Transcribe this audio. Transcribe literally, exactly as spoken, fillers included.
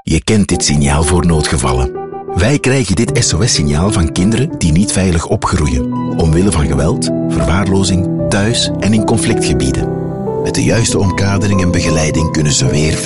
Je kent dit signaal voor noodgevallen. Wij krijgen dit S O S-signaal van kinderen die niet veilig opgroeien, omwille van geweld, verwaarlozing, thuis en in conflictgebieden. Met de juiste omkadering en begeleiding kunnen ze weer